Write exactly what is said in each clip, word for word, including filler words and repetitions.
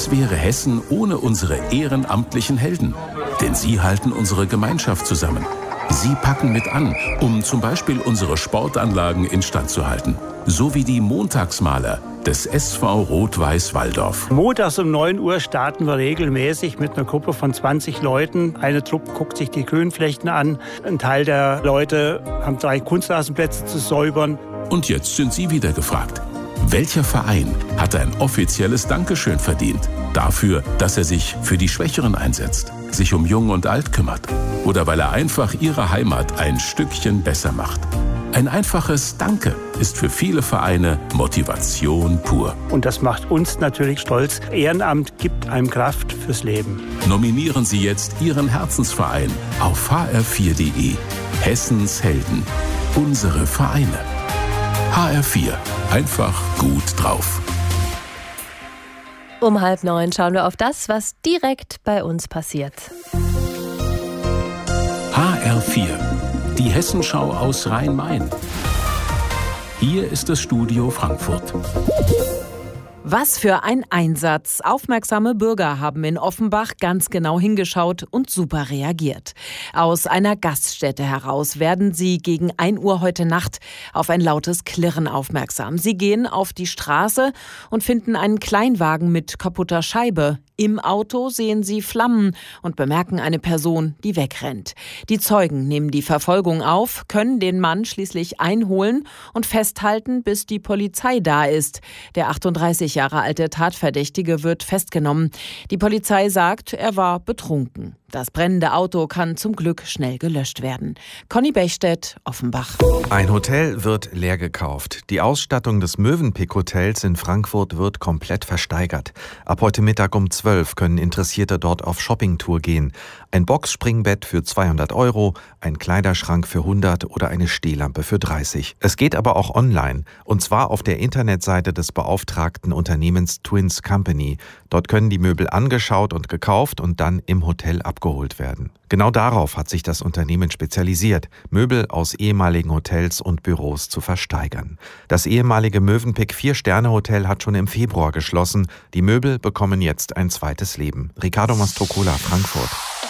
Was wäre Hessen ohne unsere ehrenamtlichen Helden? Denn sie halten unsere Gemeinschaft zusammen. Sie packen mit an, um zum Beispiel unsere Sportanlagen instand zu halten. So wie die Montagsmaler des S V Rot-Weiß Walldorf. Montags um neun Uhr starten wir regelmäßig mit einer Gruppe von zwanzig Leuten. Eine Truppe guckt sich die Grünflächen an. Ein Teil der Leute haben drei Kunstrasenplätze zu säubern. Und jetzt sind Sie wieder gefragt. Welcher Verein hat ein offizielles Dankeschön verdient? Dafür, dass er sich für die Schwächeren einsetzt, sich um Jung und Alt kümmert oder weil er einfach ihre Heimat ein Stückchen besser macht. Ein einfaches Danke ist für viele Vereine Motivation pur. Und das macht uns natürlich stolz. Ehrenamt gibt einem Kraft fürs Leben. Nominieren Sie jetzt Ihren Herzensverein auf h r vier punkt d e. Hessens Helden. Unsere Vereine. H R vier. Einfach gut drauf. Um halb neun schauen wir auf das, was direkt bei uns passiert. H R vier. Die Hessenschau aus Rhein-Main. Hier ist das Studio Frankfurt. Was für ein Einsatz. Aufmerksame Bürger haben in Offenbach ganz genau hingeschaut und super reagiert. Aus einer Gaststätte heraus werden sie gegen ein Uhr heute Nacht auf ein lautes Klirren aufmerksam. Sie gehen auf die Straße und finden einen Kleinwagen mit kaputter Scheibe. Im Auto sehen sie Flammen und bemerken eine Person, die wegrennt. Die Zeugen nehmen die Verfolgung auf, können den Mann schließlich einholen und festhalten, bis die Polizei da ist. Der achtunddreißig Jahre alte Tatverdächtige wird festgenommen. Die Polizei sagt, er war betrunken. Das brennende Auto kann zum Glück schnell gelöscht werden. Conny Bechstedt, Offenbach. Ein Hotel wird leer gekauft. Die Ausstattung des Mövenpick Hotels in Frankfurt wird komplett versteigert. Ab heute Mittag um zwölf können Interessierte dort auf Shoppingtour gehen. Ein Boxspringbett für zweihundert Euro, ein Kleiderschrank für hundert oder eine Stehlampe für dreißig. Es geht aber auch online. Und zwar auf der Internetseite des beauftragten Unternehmens Twins Company. Dort können die Möbel angeschaut und gekauft und dann im Hotel abgeholt werden. Genau darauf hat sich das Unternehmen spezialisiert, Möbel aus ehemaligen Hotels und Büros zu versteigern. Das ehemalige Mövenpick Vier-Sterne-Hotel hat schon im Februar geschlossen. Die Möbel bekommen jetzt ein zweites Leben. Ricardo Mastrocola, Frankfurt.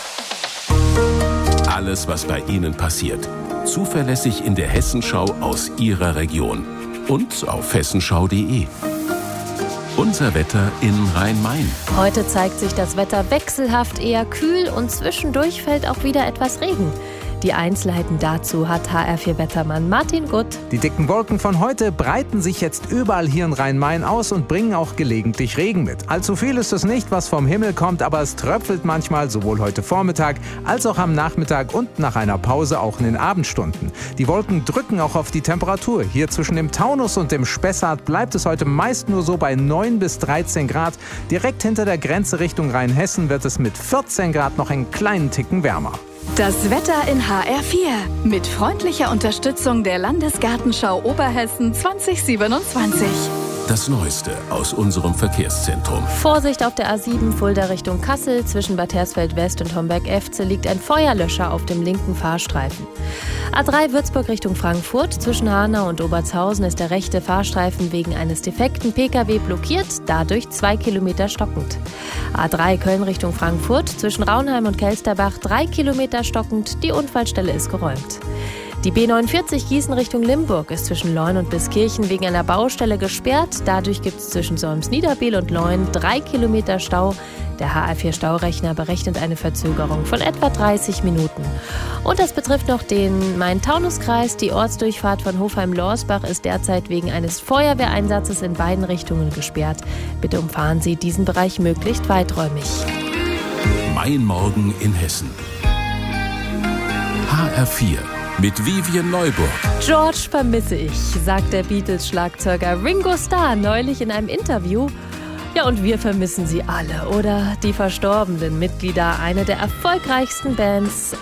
Alles, was bei Ihnen passiert. Zuverlässig in der Hessenschau aus Ihrer Region. Und auf hessenschau punkt de. Unser Wetter in Rhein-Main. Heute zeigt sich das Wetter wechselhaft eher kühl und zwischendurch fällt auch wieder etwas Regen. Die Einzelheiten dazu hat H R vier Wettermann Martin Gutt. Die dicken Wolken von heute breiten sich jetzt überall hier in Rhein-Main aus und bringen auch gelegentlich Regen mit. Allzu viel ist es nicht, was vom Himmel kommt, aber es tröpfelt manchmal sowohl heute Vormittag als auch am Nachmittag und nach einer Pause auch in den Abendstunden. Die Wolken drücken auch auf die Temperatur. Hier zwischen dem Taunus und dem Spessart bleibt es heute meist nur so bei neun bis dreizehn Grad. Direkt hinter der Grenze Richtung Rheinhessen wird es mit vierzehn Grad noch einen kleinen Ticken wärmer. Das Wetter in H R vier mit freundlicher Unterstützung der Landesgartenschau Oberhessen zwanzig siebenundzwanzig. Das Neueste aus unserem Verkehrszentrum. Vorsicht auf der A sieben Fulda Richtung Kassel. Zwischen Bad Hersfeld West und Homberg-Efze liegt ein Feuerlöscher auf dem linken Fahrstreifen. A drei Würzburg Richtung Frankfurt. Zwischen Hanau und Obertshausen ist der rechte Fahrstreifen wegen eines defekten Pkw blockiert, dadurch zwei Kilometer stockend. A drei Köln Richtung Frankfurt. Zwischen Raunheim und Kelsterbach drei Kilometer stockend. Die Unfallstelle ist geräumt. Die B neunundvierzig Gießen Richtung Limburg ist zwischen Leun und Biskirchen wegen einer Baustelle gesperrt. Dadurch gibt es zwischen Solms-Niederbiel und Leun drei Kilometer Stau. Der H R vier Staurechner berechnet eine Verzögerung von etwa dreißig Minuten. Und das betrifft noch den Main-Taunus-Kreis. Die Ortsdurchfahrt von Hofheim-Lorsbach ist derzeit wegen eines Feuerwehreinsatzes in beiden Richtungen gesperrt. Bitte umfahren Sie diesen Bereich möglichst weiträumig. Mein Morgen in Hessen. H R vier. Mit Vivian Neuburg. George vermisse ich, sagt der Beatles-Schlagzeuger Ringo Starr neulich in einem Interview. Ja, und wir vermissen sie alle, oder? Die verstorbenen Mitglieder einer der erfolgreichsten Bands